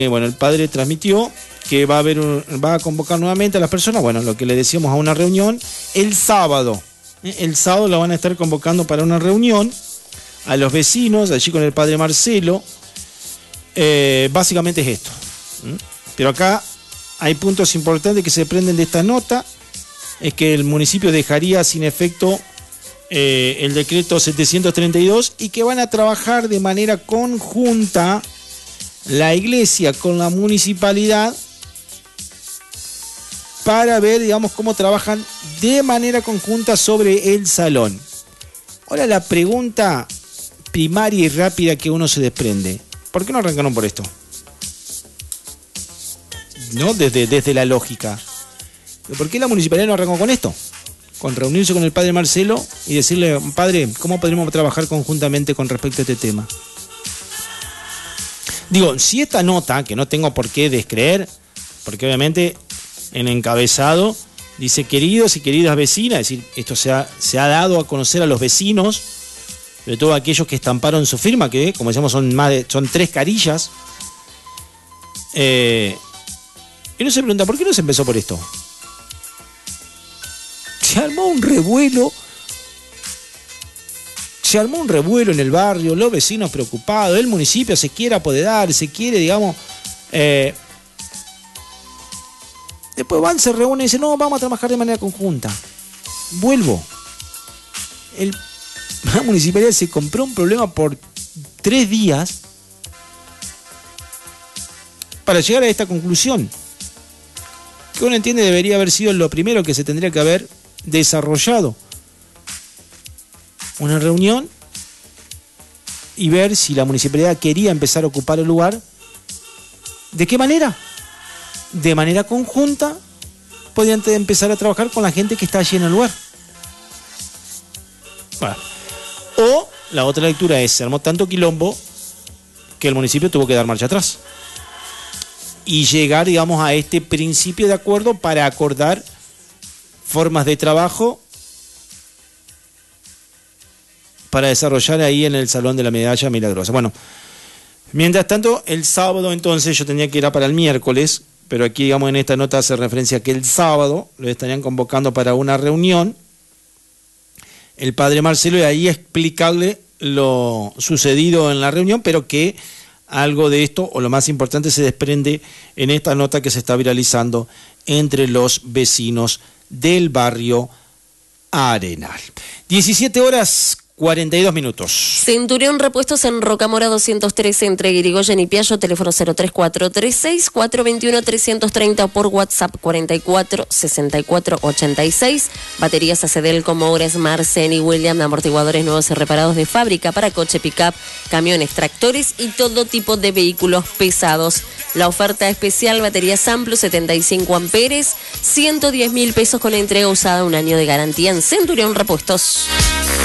Bueno, el padre transmitió que va a convocar nuevamente a las personas, bueno, lo que le decíamos, a una reunión el sábado. El sábado la van a estar convocando para una reunión a los vecinos, allí con el padre Marcelo. Básicamente es esto. Pero acá hay puntos importantes que se desprenden de esta nota. Es que el municipio dejaría sin efecto el decreto 732 y que van a trabajar de manera conjunta la iglesia con la municipalidad para ver, digamos, cómo trabajan de manera conjunta sobre el salón. Ahora la pregunta primaria y rápida que uno se desprende: ¿por qué no arrancaron por esto? ¿No? Desde la lógica. ¿Por qué la municipalidad no arrancó con esto? Con reunirse con el padre Marcelo y decirle: padre, ¿cómo podremos trabajar conjuntamente con respecto a este tema? Digo, si esta nota, que no tengo por qué descreer, porque obviamente en encabezado dice: queridos y queridas vecinas, es decir, esto se ha dado a conocer a los vecinos, sobre todo aquellos que estamparon su firma, que como decíamos son 3 carillas. Y uno se pregunta: ¿por qué no se empezó por esto? Se armó un revuelo en el barrio, los vecinos preocupados, el municipio se quiere apoderar, se quiere, digamos... Después se reúnen y dicen: no, vamos a trabajar de manera conjunta. Vuelvo. La municipalidad se compró un problema por 3 días para llegar a esta conclusión, que uno entiende debería haber sido lo primero que se tendría que haber desarrollado. Una reunión y ver si la municipalidad quería empezar a ocupar el lugar. ¿De qué manera? De manera conjunta podían empezar a trabajar con la gente que está allí en el lugar. Bueno. O la otra lectura es: se armó tanto quilombo que el municipio tuvo que dar marcha atrás y llegar, digamos, a este principio de acuerdo para acordar formas de trabajo para desarrollar ahí en el Salón de la Medalla Milagrosa. Bueno, mientras tanto, el sábado entonces yo tenía que ir para el miércoles, pero aquí, digamos, en esta nota hace referencia a que el sábado lo estarían convocando para una reunión el padre Marcelo, y ahí explicarle lo sucedido en la reunión, pero que algo de esto, o lo más importante, se desprende en esta nota que se está viralizando entre los vecinos del barrio Arenal. 17:42. Centurión Repuestos en Rocamora 213 entre Irigoyen y Piallo, teléfono 03436-421-330 o por WhatsApp 446486. Baterías Acedel, Comores, Marcen y William, amortiguadores nuevos y reparados de fábrica para coche, pick-up, camiones, tractores y todo tipo de vehículos pesados. La oferta especial: batería Samplus 75 amperes, 110.000 pesos con entrega usada, 1 año de garantía en Centurión Repuestos.